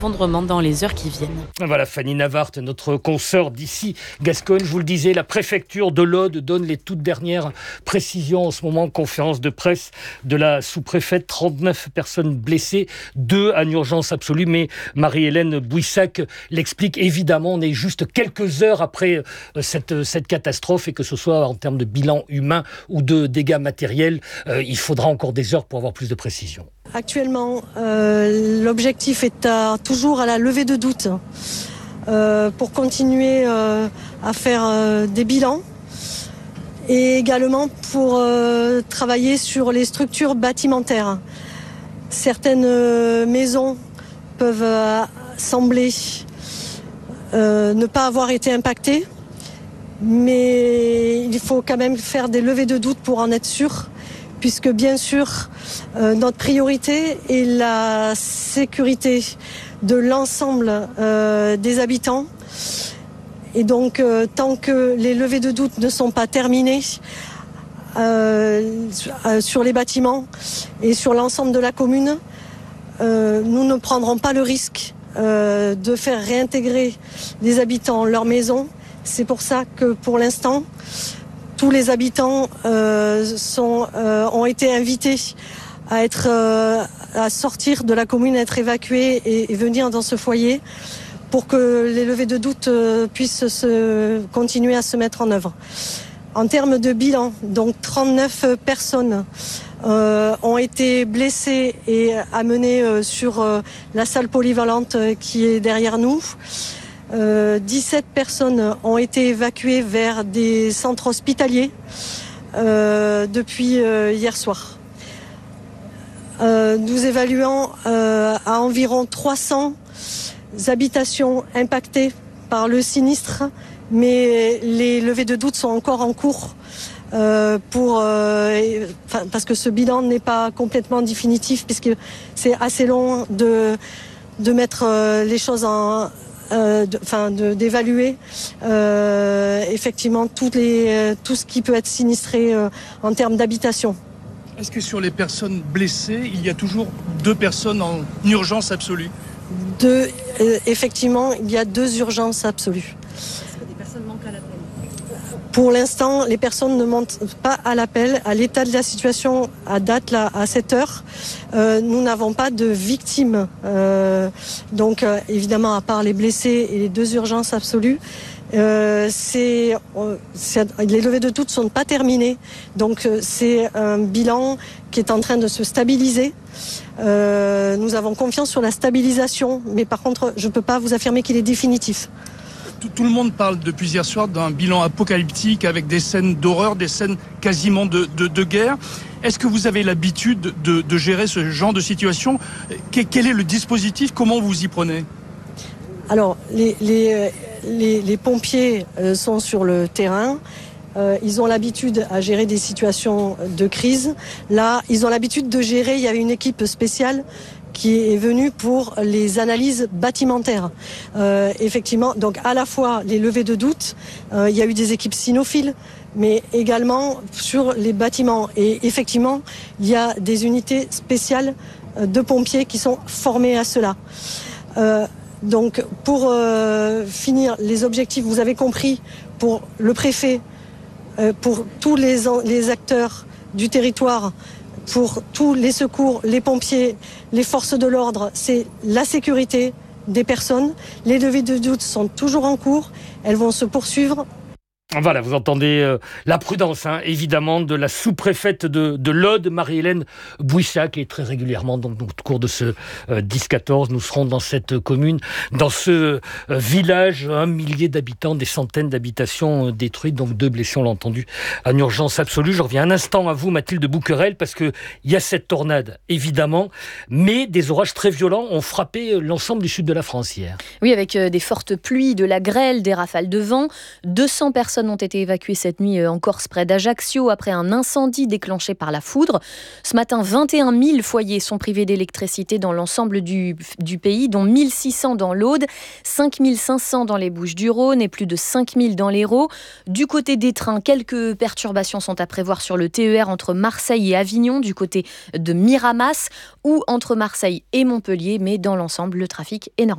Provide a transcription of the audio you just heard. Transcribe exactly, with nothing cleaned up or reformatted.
Effondrement dans les heures qui viennent. Voilà Fanny Navart, notre consoeur d'ici Gascogne. Je vous le disais, la préfecture de l'Aude donne les toutes dernières précisions en ce moment. Conférence de presse de la sous-préfète. trente-neuf personnes blessées, deux en urgence absolue. Mais Marie-Hélène Bouissac l'explique. Évidemment, on est juste quelques heures après cette, cette catastrophe, et que ce soit en termes de bilan humain ou de dégâts matériels, euh, il faudra encore des heures pour avoir plus de précisions. Actuellement, euh, l'objectif est à, toujours à la levée de doute euh, pour continuer euh, à faire euh, des bilans, et également pour euh, travailler sur les structures bâtimentaires. Certaines euh, maisons peuvent euh, sembler euh, ne pas avoir été impactées, mais il faut quand même faire des levées de doute pour en être sûr. Puisque bien sûr, euh, notre priorité est la sécurité de l'ensemble euh, des habitants. Et donc, euh, tant que les levées de doute ne sont pas terminées euh, sur les bâtiments et sur l'ensemble de la commune, euh, nous ne prendrons pas le risque euh, de faire réintégrer les habitants leur maison. C'est pour ça que pour l'instant, tous les habitants euh, sont, euh, ont été invités à, être, euh, à sortir de la commune, à être évacués et, et venir dans ce foyer pour que les levées de doute euh, puissent se, continuer à se mettre en œuvre. En termes de bilan, donc trente-neuf personnes euh, ont été blessées et amenées euh, sur euh, la salle polyvalente euh, qui est derrière nous. Euh, dix-sept personnes ont été évacuées vers des centres hospitaliers euh, depuis euh, hier soir. Euh, nous évaluons euh, à environ trois cents habitations impactées par le sinistre, mais les levées de doute sont encore en cours euh, pour, euh, parce que ce bilan n'est pas complètement définitif, puisque c'est assez long de, de mettre euh, les choses en... Euh, de, enfin, de, d'évaluer euh, effectivement toutes les, euh, tout ce qui peut être sinistré euh, en termes d'habitation. Est-ce que sur les personnes blessées, il y a toujours deux personnes en urgence absolue ? Deux, euh, effectivement, il y a deux urgences absolues. Est-ce que des personnes manquent à l'appel ? Pour l'instant, les personnes ne montent pas à l'appel. À l'état de la situation, à date, là, à cette heure, euh, nous n'avons pas de victimes. Euh, donc, euh, évidemment, à part les blessés et les deux urgences absolues, euh, c'est, euh, c'est, les levées de doute ne sont pas terminées. Donc, euh, c'est un bilan qui est en train de se stabiliser. Euh, nous avons confiance sur la stabilisation, mais par contre, je ne peux pas vous affirmer qu'il est définitif. Tout, tout le monde parle depuis hier soir d'un bilan apocalyptique avec des scènes d'horreur, des scènes quasiment de, de, de guerre. Est-ce que vous avez l'habitude de, de gérer ce genre de situation ? Quel est le dispositif ? Comment vous y prenez ? Alors, les, les, les, les pompiers sont sur le terrain. Euh, ils ont l'habitude à gérer des situations de crise. Là, ils ont l'habitude de gérer, il y avait une équipe spéciale qui est venue pour les analyses bâtimentaires. Euh, effectivement, donc à la fois les levées de doute, euh, il y a eu des équipes cynophiles, mais également sur les bâtiments. Et effectivement, il y a des unités spéciales de pompiers qui sont formées à cela. Euh, donc pour euh, finir, les objectifs, vous avez compris, pour le préfet, euh, pour tous les, les acteurs du territoire, pour tous les secours, les pompiers, les forces de l'ordre, c'est la sécurité des personnes. Les levées de doute sont toujours en cours, elles vont se poursuivre. Voilà, vous entendez euh, la prudence, hein, évidemment, de la sous-préfète de, de l'Aude, Marie-Hélène Bouissac, et très régulièrement, donc, au cours de ce euh, dix quatorze, nous serons dans cette commune, dans ce euh, village, un millier d'habitants, des centaines d'habitations euh, détruites, donc deux blessés, on l'a entendu, en urgence absolue. Je reviens un instant à vous, Mathilde Bouquerel, parce que il y a cette tornade, évidemment, mais des orages très violents ont frappé l'ensemble du sud de la France hier. Oui, avec euh, des fortes pluies, de la grêle, des rafales de vent. deux cents personnes ont été évacuées cette nuit en Corse, près d'Ajaccio, après un incendie déclenché par la foudre. Ce matin, vingt et un mille foyers sont privés d'électricité dans l'ensemble du, du pays, dont mille six cents dans l'Aude, cinq mille cinq cents dans les Bouches-du-Rhône et plus de cinq mille dans l'Hérault. Du côté des trains, quelques perturbations sont à prévoir sur le T E R entre Marseille et Avignon, du côté de Miramas, ou entre Marseille et Montpellier, mais dans l'ensemble, le trafic est normal.